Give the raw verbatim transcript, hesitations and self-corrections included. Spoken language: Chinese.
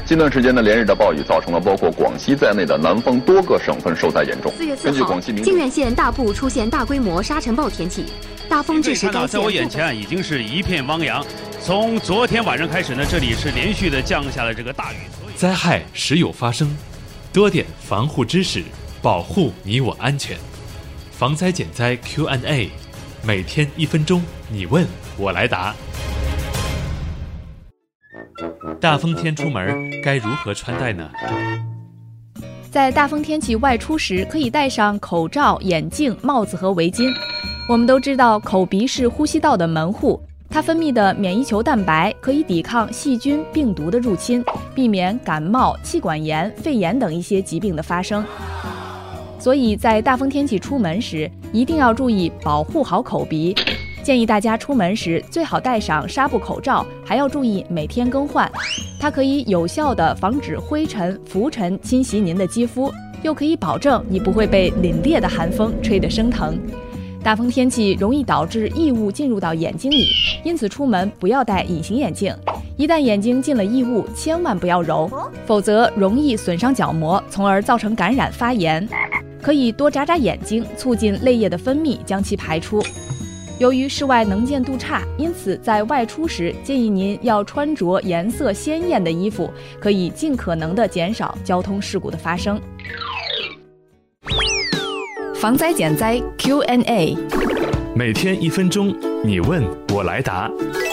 近段时间的连日的暴雨，造成了包括广西在内的南方多个省份受灾严重。 四月四号，靖远县大部出现大规模沙尘暴天气，大风致使该县。 在我眼前已经是一片汪洋。从昨天晚上开始呢，这里是连续的降下了这个大雨。 灾害时有发生，多点防护知识，保护你我安全。防灾减灾 Q and A， 每天一分钟，你问我来答。大风天出门该如何穿戴呢？ 在大风天气外出时，可以戴上口罩、眼镜、帽子和围巾。我们都知道，口鼻是呼吸道的门户，它分泌的免疫球蛋白可以抵抗细菌、病毒的入侵，避免感冒、气管炎、肺炎等一些疾病的发生。所以在大风天气出门时，一定要注意保护好口鼻。建议大家出门时最好戴上纱布口罩，还要注意每天更换。它可以有效地防止灰尘、浮尘侵袭您的肌肤，又可以保证你不会被凛冽的寒风吹得生疼。大风天气容易导致异物进入到眼睛里，因此出门不要戴隐形眼镜。一旦眼睛进了异物，千万不要揉，否则容易损伤角膜，从而造成感染发炎。可以多眨眨眼睛，促进泪液的分泌，将其排出。由于室外能见度差，因此在外出时建议您要穿着颜色鲜艳的衣服，可以尽可能的减少交通事故的发生。防灾减灾 Q and A， 每天一分钟，你问我来答。